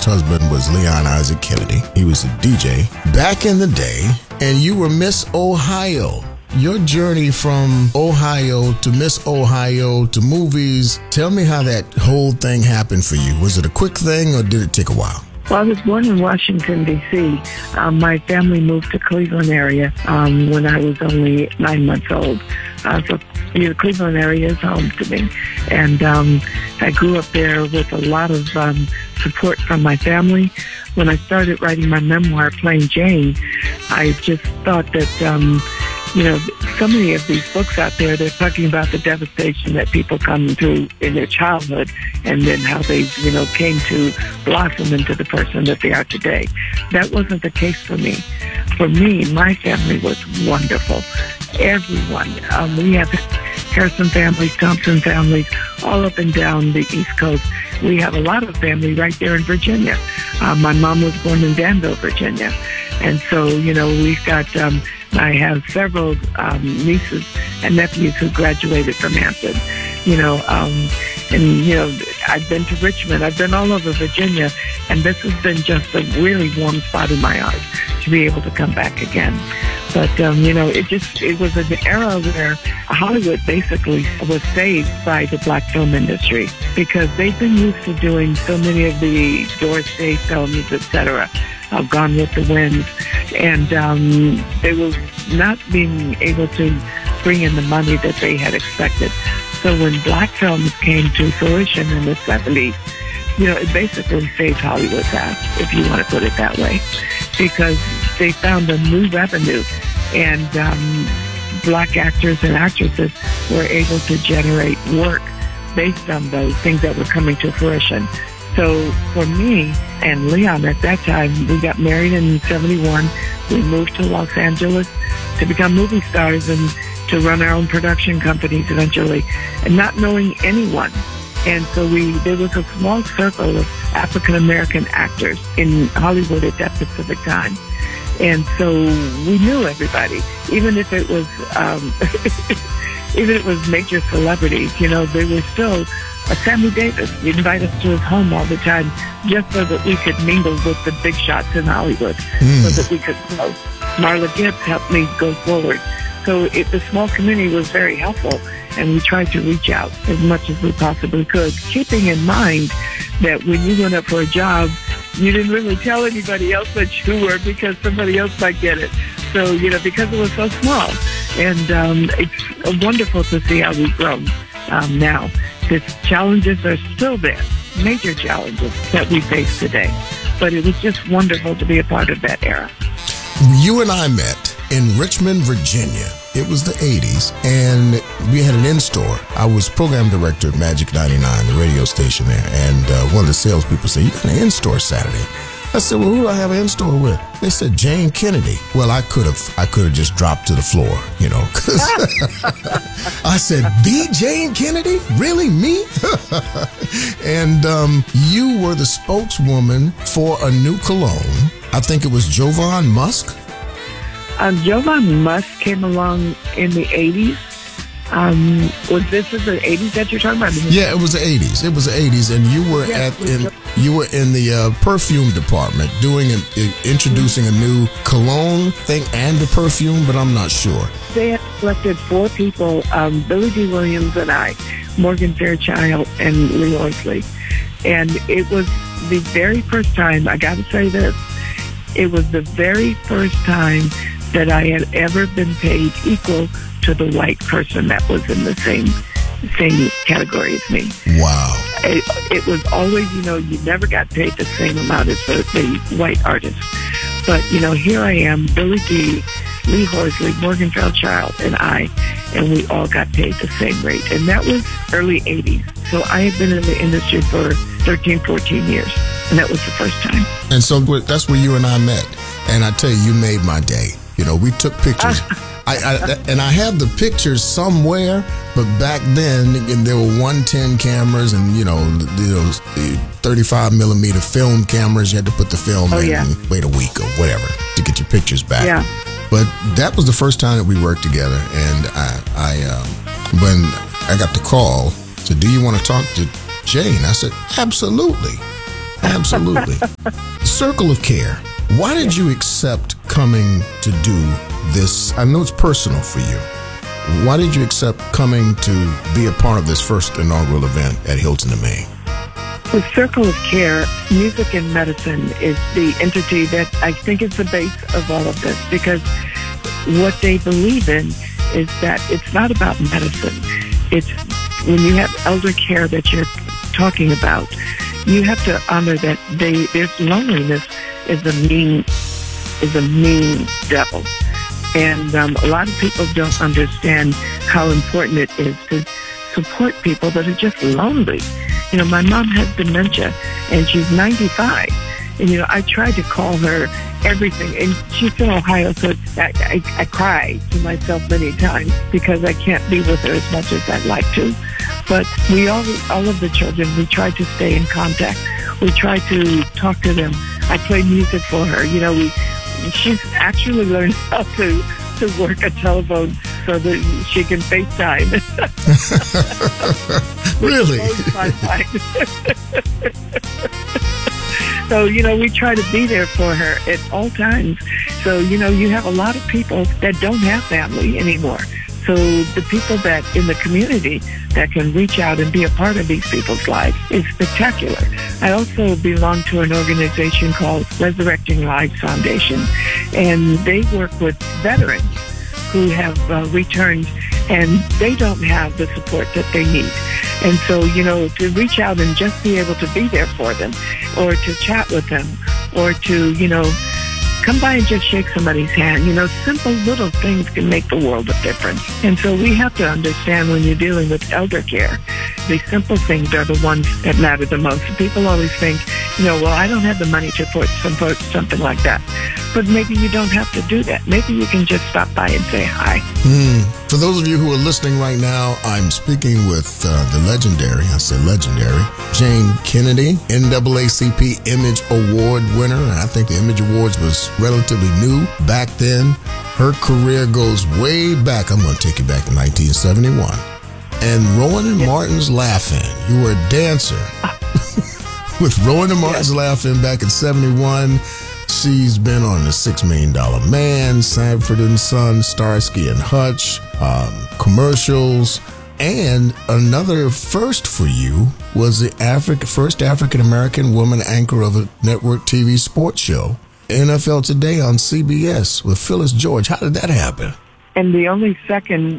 husband was Leon Isaac Kennedy. He was a DJ back in the day, and you were Miss Ohio. Your journey from Ohio to Miss Ohio to movies, tell me how that whole thing happened for you. Was it a quick thing or did it take a while? Well, I was born in Washington, D.C. My family moved to Cleveland area when I was only 9 months old. So the Cleveland area is home to me. And I grew up there with a lot of support from my family. When I started writing my memoir, Plain Jane, I just thought that, so many of these books out there, they're talking about the devastation that people come through in their childhood and then how they, came to blossom into the person that they are today. That wasn't the case for me. For me, my family was wonderful. Everyone. We have Harrison families, Thompson families, all up and down the East Coast. We have a lot of family right there in Virginia. My mom was born in Danville, Virginia. And so, we've got... I have several nieces and nephews who graduated from Hampton, I've been to Richmond. I've been all over Virginia, and this has been just a really warm spot in my heart to be able to come back again. But, it was an era where Hollywood basically was saved by the black film industry because they've been used to doing so many of the Doris Day films, etc., Gone with the Wind, and they were not being able to bring in the money that they had expected. So when black films came to fruition in the 70s, it basically saved Hollywood's ass, if you want to put it that way, because they found a new revenue, and black actors and actresses were able to generate work based on those things that were coming to fruition. So for me and Leon at that time, we got married in 71. We moved to Los Angeles to become movie stars and to run our own production companies eventually, and not knowing anyone. And so there was a small circle of African-American actors in Hollywood at that specific time. And so we knew everybody, even if it was, even if it was major celebrities, they were still... Sammy Davis, he'd invite us to his home all the time just so that we could mingle with the big shots in Hollywood, so that we could grow. Marla Gibbs helped me go forward. So the small community was very helpful, and we tried to reach out as much as we possibly could, keeping in mind that when you went up for a job, you didn't really tell anybody else that you were because somebody else might get it. So, because it was so small. And it's wonderful to see how we've grown now. The challenges are still there, major challenges that we face today. But it was just wonderful to be a part of that era. You and I met in Richmond, Virginia. It was the 80s, and we had an in-store. I was program director at Magic 99, the radio station there, and one of the salespeople said, "You got an in-store Saturday?" I said, "Well, who do I have an in-store with?" They said, "Jane Kennedy." Well, I could have just dropped to the floor, because I said, "The Jane Kennedy? Really, me?" And you were the spokeswoman for a new cologne. I think it was Jovan Musk. Jovan Musk came along in the 80s. Was this in the 80s that you're talking about? Yeah, it was the 80s. It was the 80s, and you were in the perfume department introducing a new cologne thing and the perfume, but I'm not sure. They had selected 4 people, Billy D. Williams and I, Morgan Fairchild, and Lee Horsley. And it was the very first time, I got to say this, it was the very first time that I had ever been paid equal to the white person that was in the same category as me. Wow. It was always, you never got paid the same amount as the white artist. But, here I am, Billy D., Lee Horsley, Morgan Fairchild, and we all got paid the same rate. And that was early 80s. So I had been in the industry for 13, 14 years. And that was the first time. And so that's where you and I met. And I tell you made my day. We took pictures. I have the pictures somewhere, but back then there were 110 cameras and, the 35 millimeter film cameras. You had to put the film in and wait a week or whatever to get your pictures back. Yeah. But that was the first time that we worked together. And when I got the call, said, "Do you want to talk to Jane?" I said, "Absolutely." Absolutely. Circle of Care. Why did you accept coming to do this? I know it's personal for you. Why did you accept coming to be a part of this first inaugural event at Hilton in Maine? The Circle of Care, Music and Medicine, is the entity that I think is the base of all of this, because what they believe in is that it's not about medicine. It's when you have elder care that you're talking about, you have to honor that their loneliness is a mean devil. And a lot of people don't understand how important it is to support people that are just lonely. You know, my mom has dementia, and she's 95. And, you know, I tried to call her everything. And she's in Ohio, so I cry to myself many times because I can't be with her as much as I'd like to. But we all of the children, we try to stay in contact. We try to talk to them. I play music for her. You know, she's actually learned how to work a telephone so that she can FaceTime. Really? So, you know, we try to be there for her at all times. So, you know, you have a lot of people that don't have family anymore. So the people that in the community that can reach out and be a part of these people's lives is spectacular. I also belong to an organization called Resurrecting Lives Foundation, and they work with veterans who have returned, and they don't have the support that they need. And so, you know, to reach out and just be able to be there for them, or to chat with them, or to, you know, come by and just shake somebody's hand. You know, simple little things can make the world of difference. And so we have to understand when you're dealing with elder care, the simple things are the ones that matter the most. People always think, you know, well, I don't have the money to support something like that. But maybe you don't have to do that. Maybe you can just stop by and say hi. For those of you who are listening right now, I'm speaking with the legendary, I say legendary, Jane Kennedy, NAACP Image Award winner. And I think the Image Awards was relatively new back then. Her career goes way back. I'm going to take you back to 1971. And Rowan and Martin's Laugh-In. You were a dancer with Rowan and Martin's Laugh-In back in 71. She's been on The $6 Million Man, Sanford and Son, Starsky and Hutch, commercials, and another first for you was the first African-American woman anchor of a network TV sports show, NFL Today on CBS with Phyllis George. How did that happen? And the only second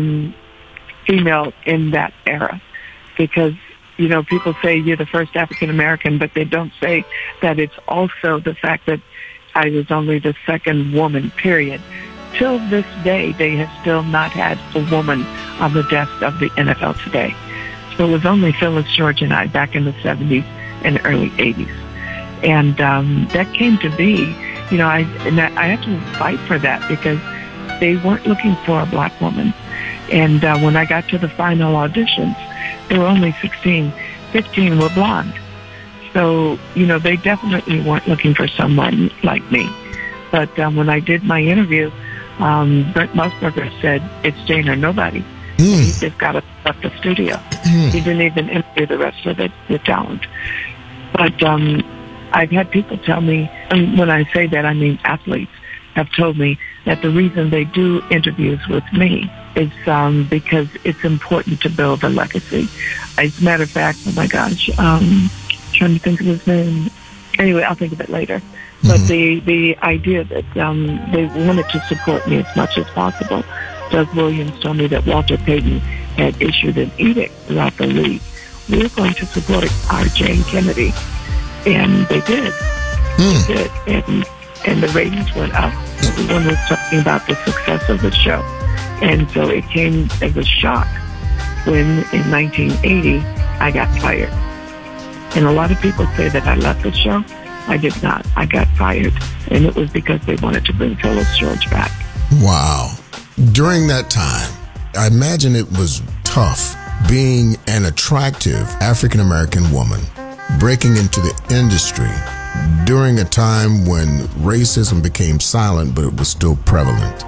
female in that era, because, you know, people say you're the first African-American, but they don't say that it's also the fact that I was only the second woman, period. Till this day, they have still not had a woman on the desk of the NFL Today. So it was only Phyllis George and I back in the 70s and early 80s. And that came to be, you know, I had to fight for that because they weren't looking for a black woman. And when I got to the final auditions, there were only 16. 15 were blonde. So, you know, they definitely weren't looking for someone like me. But when I did my interview, Brent Musburger said, it's Jane or nobody. He just got up the studio. He didn't even interview the rest of the talent. But I've had people tell me, and when I say that, I mean athletes, have told me that the reason they do interviews with me is because it's important to build a legacy. As a matter of fact, oh my gosh, trying to think of his name. Anyway, I'll think of it later. But the idea that they wanted to support me as much as possible. Doug Williams told me that Walter Payton had issued an edict throughout the league. We're going to support our Jane Kennedy. And they did. They did. And the ratings went up. Everyone was talking about the success of the show. And so it came as a shock when in 1980 I got fired. And a lot of people say that I left the show. I did not. I got fired. And it was because they wanted to bring Phyllis George back. Wow. During that time, I imagine it was tough being an attractive African-American woman breaking into the industry during a time when racism became silent, but it was still prevalent.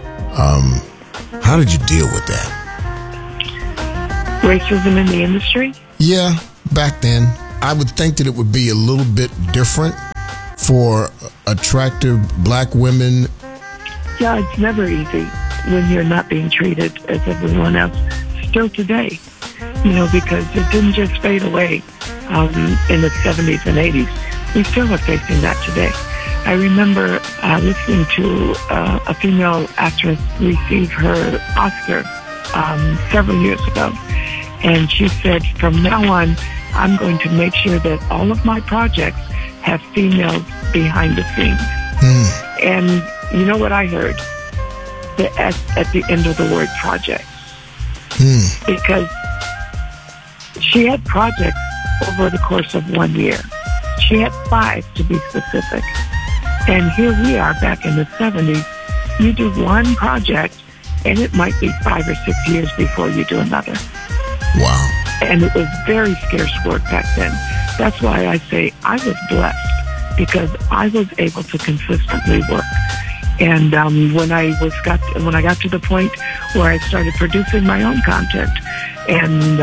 How did you deal with that? Racism in the industry? Yeah, back then. I would think that it would be a little bit different for attractive black women. Yeah, it's never easy when you're not being treated as everyone else. Still today, because it didn't just fade away in the 70s and 80s. We still are facing that today. I remember listening to a female actress receive her Oscar several years ago. And she said, from now on, I'm going to make sure that all of my projects have females behind the scenes. And you know what I heard? The S at the end of the word project. Because she had projects over the course of 1 year. She had 5 to be specific. And here we are back in the 70s. You do one project, and it might be 5 or 6 years before you do another. Wow. And it was very scarce work back then. That's why I say I was blessed, because I was able to consistently work. And when I got to the point where I started producing my own content and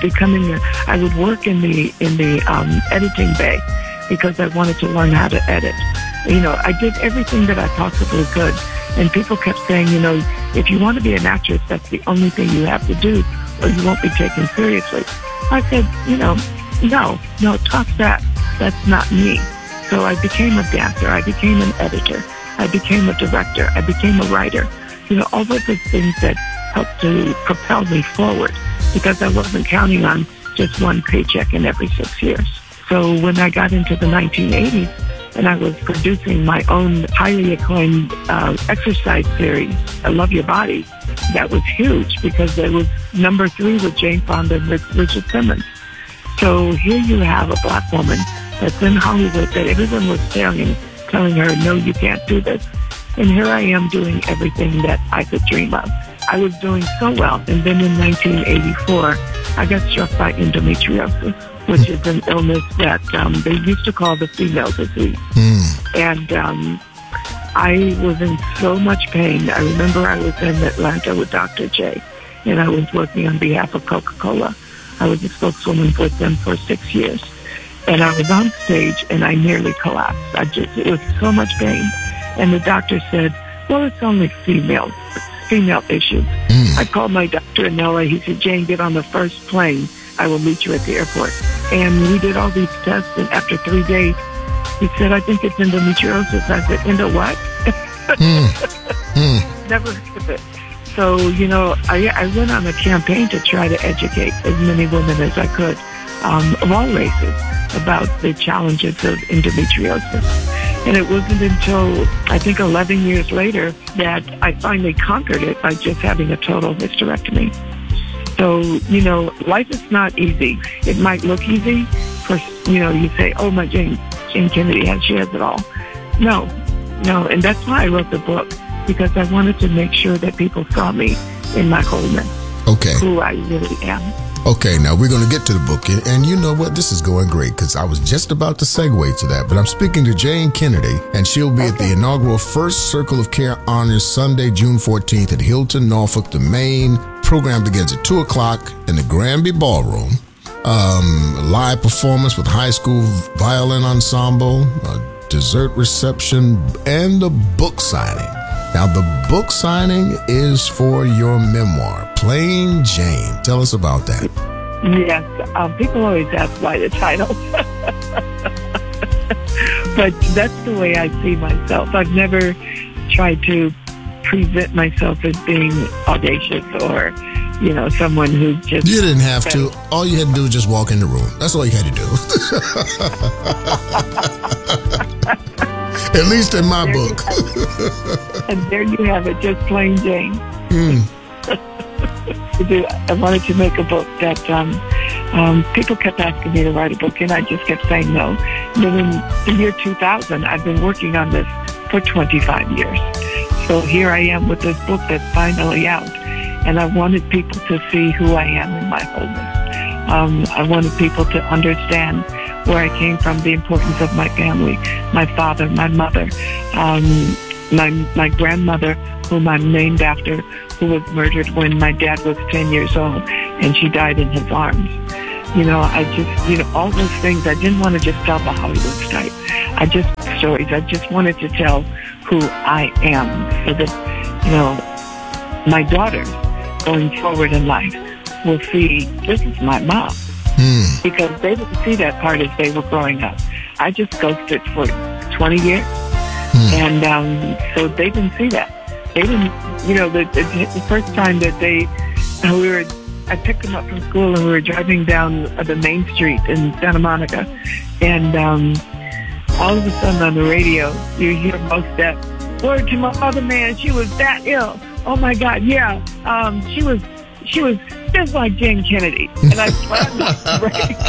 I would work in the editing bay because I wanted to learn how to edit. I did everything that I possibly could. And people kept saying, if you want to be an actress, that's the only thing you have to do, or you won't be taken seriously. I said, no, talk that. That's not me. So I became a dancer. I became an editor. I became a director. I became a writer. All of the things that helped to propel me forward, because I wasn't counting on just one paycheck in every 6 years. So when I got into the 1980s and I was producing my own highly acclaimed exercise series, I Love Your Body, that was huge because it was number 3 with Jane Fonda and Richard Simmons. So here you have a black woman that's in Hollywood that everyone was telling her, no, you can't do this. And here I am doing everything that I could dream of. I was doing so well. And then in 1984, I got struck by endometriosis, which is an illness that they used to call the female disease. And I was in so much pain. I remember I was in Atlanta with Dr. J, and I was working on behalf of Coca-Cola. I was a spokeswoman with them for 6 years. And I was on stage, and I nearly collapsed. It was so much pain. And the doctor said, well, it's only female issues. I called my doctor in LA. He said, Jane, get on the first plane. I will meet you at the airport. And we did all these tests, and after 3 days, he said, I think it's endometriosis. I said, endo what? Never heard of it. So, I went on a campaign to try to educate as many women as I could, of all races, about the challenges of endometriosis. And it wasn't until, I think, 11 years later that I finally conquered it by just having a total hysterectomy. So, life is not easy. It might look easy for, you say, oh, my Jane Kennedy, she has it all. No. And that's why I wrote the book, because I wanted to make sure that people saw me in my wholeness. Okay. Who I really am. Okay, now we're going to get to the book. And you know what? This is going great because I was just about to segue to that. But I'm speaking to Jane Kennedy, and she'll be at the inaugural First Circle of Care Honors Sunday, June 14th at Hilton, Norfolk. The main program begins at 2 o'clock in the Granby Ballroom. Live performance with high school violin ensemble, a dessert reception, and a book signing. Now, the book signing is for your memoir, Plain Jane. Tell us about that. Yes. People always ask why the title. But that's the way I see myself. I've never tried to present myself as being audacious or, someone who just... You didn't have to. All you had to do was just walk in the room. That's all you had to do. At least in my book. And there you have it, just Plain Jane. I wanted to make a book that people kept asking me to write a book, and I just kept saying no. Then in the year 2000, I've been working on this for 25 years. So here I am with this book that's finally out, and I wanted people to see who I am in my wholeness. I wanted people to understand where I came from, the importance of my family, my father, my mother, my grandmother, whom I'm named after, who was murdered when my dad was 10 years old, and she died in his arms. I just, all those things. I didn't want to just tell the Hollywood type. Stories. I just wanted to tell who I am so that, my daughters going forward in life will see this is my mom. Because they didn't see that part as they were growing up. I just ghosted for 20 years. And so they didn't see that. They didn't, the first time that I picked them up from school and we were driving down the main street in Santa Monica. And all of a sudden on the radio, you hear Mos Def, "Word to my mother, man, she was that ill. Oh my God, yeah. She was just like Jane Kennedy." And I slammed the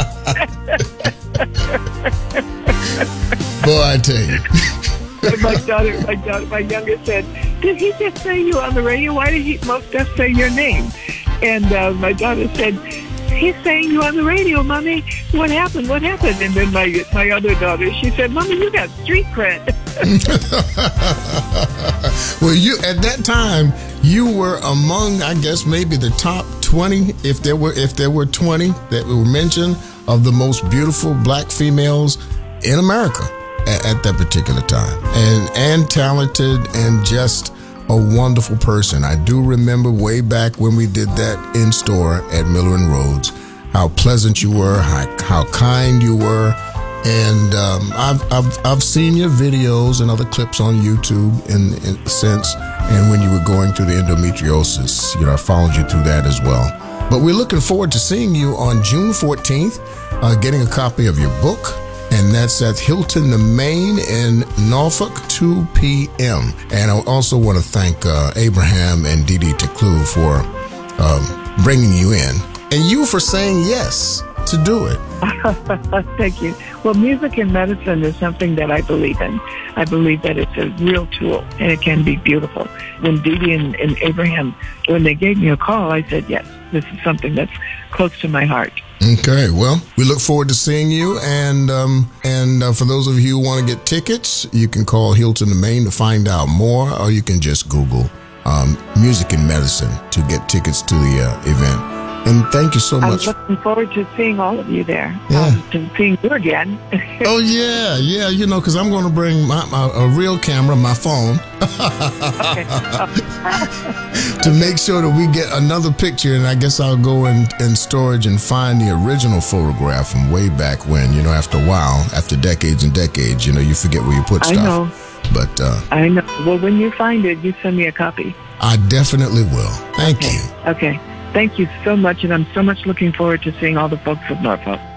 brakes. Boy, I tell you. My youngest said, "Did he just say you on the radio? Why did he Mos Def say your name?" And my daughter said, "He's saying you on the radio, Mommy. What happened? What happened?" And then my other daughter, she said, "Mommy, you got street cred." Well, at that time, you were among, I guess, maybe the top 20, if there were 20 that were mentioned, of the most beautiful black females in America at that particular time, and talented and just a wonderful person. I do remember way back when we did that in store at Miller and Rhodes, how pleasant you were, how kind you were, and I've seen your videos and other clips on YouTube since, and when you were going through the endometriosis, I followed you through that as well. But we're looking forward to seeing you on June 14th, getting a copy of your book. And that's at Hilton the Main in Norfolk, 2 p.m. And I also want to thank Abraham and Didi Teclou for bringing you in, and you for saying yes to do it. Thank you. Well, music and medicine is something that I believe in. I believe that it's a real tool, and it can be beautiful. When Didi and Abraham, when they gave me a call, I said, yes, this is something that's close to my heart. Okay, well, we look forward to seeing you, and for those of you who want to get tickets, you can call Hilton the Main to find out more, or you can just Google music and medicine to get tickets to the event. And thank you so much. I'm looking forward to seeing all of you there. Yeah. To seeing you again. Oh, yeah, because I'm going to bring a real camera, my phone, to make sure that we get another picture. And I guess I'll go in storage and find the original photograph from way back when, after a while, after decades and decades, you forget where you put stuff. I know. But I know. Well, when you find it, you send me a copy. I definitely will. Thank you. Okay. Thank you so much, and I'm so much looking forward to seeing all the folks of Norfolk.